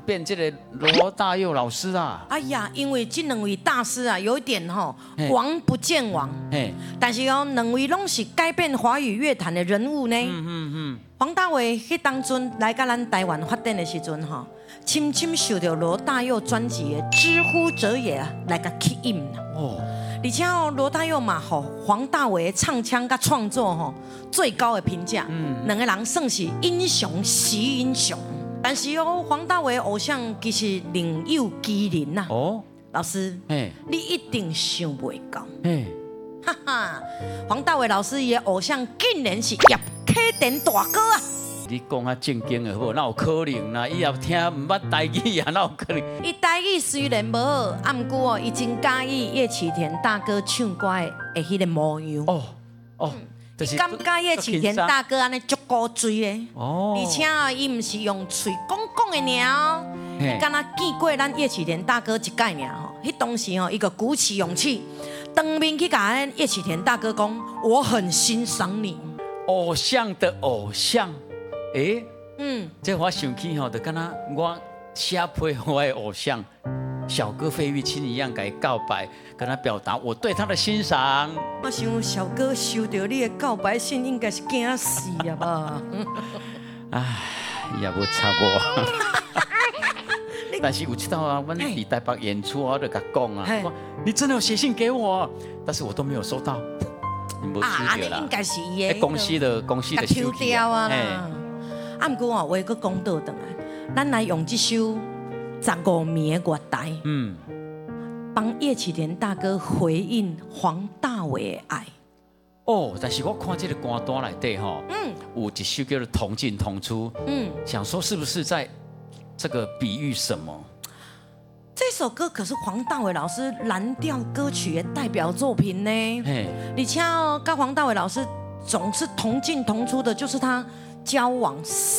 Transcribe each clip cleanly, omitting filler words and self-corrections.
变这个罗大佑老师啊？ 哎呀，因为这两位大师啊，有一点王不见王，但是两位拢是改变华语乐坛的人物呢。黄大炜迄当阵来到咱台湾发展的时阵深深受到罗大佑专辑的《知乎者也》来个吸引而且罗大佑嘛黄大炜的唱腔甲创作最高的评价，两个人算是英雄惜英雄。但是黄大炜的偶像其实另有其人呐。老师，你一定想袂到。哈哈，黄大炜老师伊的偶像竟然是叶启田大哥啊！ 你讲啊正经的好，哪有可能啦？伊也听唔捌台语啊，哪有可能？ 伊台语虽然无好，啊，毋过伊真介意叶启田大哥唱歌的迄个模样。就是感觉叶启田大哥安尼足古锥的，而且伊毋是用嘴讲的尔，伊敢若见过咱叶启田大哥一届尔迄当时伊个鼓起勇气，当面去甲咱叶启田大哥讲，我很欣赏你。 偶像的偶像，这我想起就敢若我写配我的偶像小哥费玉清一样，给告白，跟他表达我对他的欣赏。 我想小哥收到你的告白信，应该是惊死了吧？ 唉，也无差我。但是有知道啊，我在台北演出，我就甲讲啊，你真的有写信给我，但是我都没有收到。你没收到啦？ 应该是伊的公司的收掉啊。啊，不过话佫讲倒转来，咱来用这首15暝的乐台，帮叶启田大哥回应黄大炜的爱。 但是我看这个歌单内底有一首叫做《同进同出》，想说是不是在这个比喻什么？ 这首歌可是黄大炜老师蓝调歌曲的代表作品呢。而且跟黄大炜老师总是同进同出的，就是他交往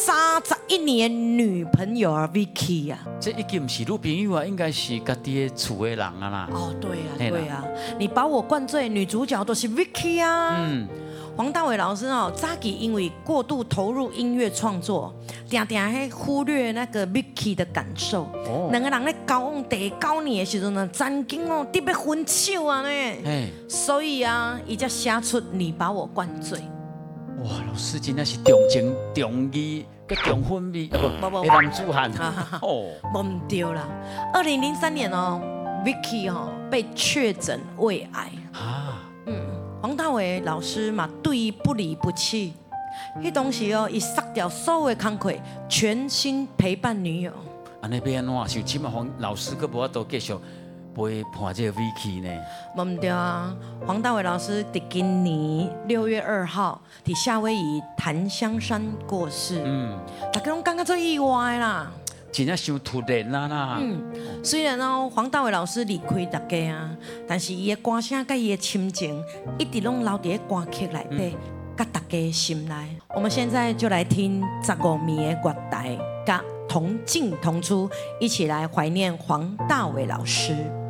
31年女朋友Vicky 啊。 这已经不是女朋友啊，应该是家己的厝的人啊啦。 对啊，你把我灌醉，女主角都是 Vicky 啊。黄大炜老师早期因为过度投入音乐创作，常常忽略那个 Vicky 的感受。两个人在交往第9年的时候呢，曾经特别分手啊呢。所以啊，伊才写出你把我灌醉。 哇，老师真的是重情重义，佮重婚蜜，不，男子汉。 唔对啦，2003年Vicky 被确诊胃癌。黄大炜老师嘛，对伊不离不弃。迄当时伊杀掉所有的工课，全心陪伴女友。 安尼要安怎？像即马黄老师佮无法度继续陪伴这个 Vicky 呢？唔对啊，黄大炜老师伫今年6月2号伫夏威夷檀香山过世。大家拢感觉做意外啦。 真正伤突然啦！ 虽然黄大炜老师离开大家啊，但是伊的歌声甲伊的亲情一直拢留伫歌曲内底，甲大家心内。我们现在就来听15暝的乐台，甲同进同出，一起来怀念黄大炜老师。